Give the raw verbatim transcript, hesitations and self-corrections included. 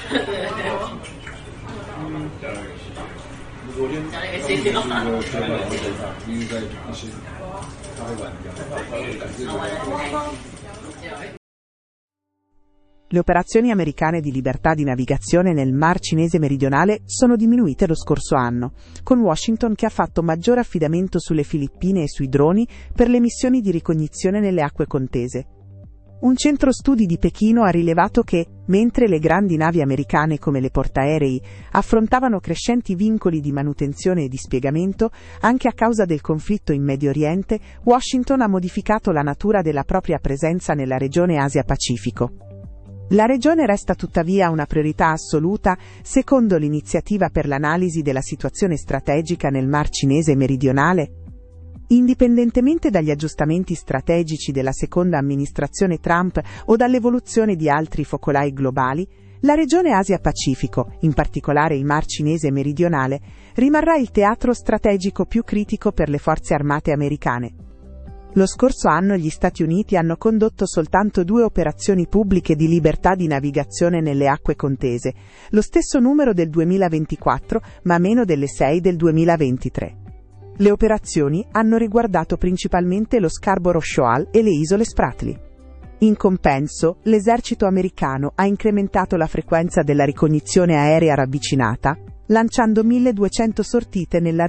昨天是一个全晚会上，因为在一些咖啡馆一样。 Le operazioni americane di libertà di navigazione nel Mar Cinese meridionale sono diminuite lo scorso anno, con Washington che ha fatto maggiore affidamento sulle Filippine e sui droni per le missioni di ricognizione nelle acque contese. Un centro studi di Pechino ha rilevato che, mentre le grandi navi americane come le portaerei affrontavano crescenti vincoli di manutenzione e dispiegamento, anche a causa del conflitto in Medio Oriente, Washington ha modificato la natura della propria presenza nella regione Asia-Pacifico. La regione resta tuttavia una priorità assoluta, secondo l'iniziativa per l'analisi della situazione strategica nel Mar Cinese meridionale. Indipendentemente dagli aggiustamenti strategici della seconda amministrazione Trump o dall'evoluzione di altri focolai globali, la regione Asia-Pacifico, in particolare il Mar Cinese meridionale, rimarrà il teatro strategico più critico per le forze armate americane. Lo scorso anno gli Stati Uniti hanno condotto soltanto due operazioni pubbliche di libertà di navigazione nelle acque contese, lo stesso numero del duemilaventiquattro, ma meno delle sei del duemilaventitré. Le operazioni hanno riguardato principalmente lo Scarborough Shoal e le isole Spratly. In compenso, l'esercito americano ha incrementato la frequenza della ricognizione aerea ravvicinata, lanciando milleduecento sortite nella